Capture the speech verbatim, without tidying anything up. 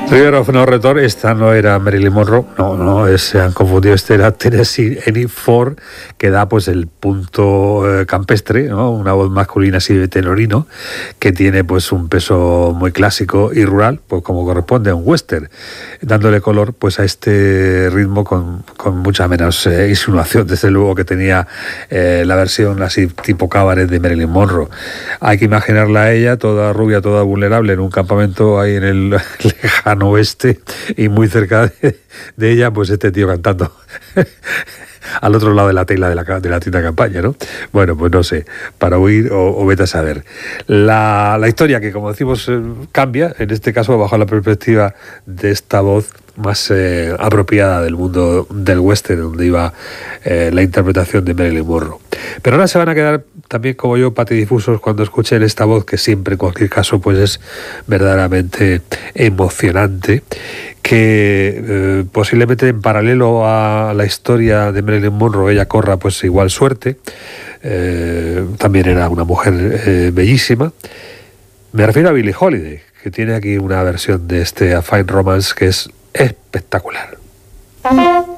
River of No Return, esta no era Marilyn Monroe, no, no, es, se han confundido, este era Tennessee Ernie Ford, que da pues el punto eh, campestre, ¿no? Una voz masculina así de tenorino, que tiene pues un peso muy clásico y rural, pues como corresponde a un western, dándole color pues a este ritmo con, con mucha menos eh, insinuación, desde luego, que tenía eh, la versión así tipo cabaret de Marilyn Monroe. Hay que imaginarla a ella, toda rubia, toda vulnerable, en un campamento ahí en el lejano oeste, y muy cerca de, de ella pues este tío cantando al otro lado de la tela de la, de la tienda de campaña, ¿no? Bueno, pues no sé, para huir o, o vete a saber. La, la historia, que como decimos eh, cambia, en este caso bajo la perspectiva de esta voz más eh, apropiada del mundo del western, donde iba eh, la interpretación de Marilyn Monroe. Pero ahora se van a quedar también, como yo, patidifusos cuando escuchen esta voz, que siempre, en cualquier caso, pues es verdaderamente emocionante, que eh, posiblemente en paralelo a la historia de Marilyn Monroe ella corra pues igual suerte. Eh, también era una mujer eh, bellísima. Me refiero a Billie Holiday, que tiene aquí una versión de este A Fine Romance que es espectacular.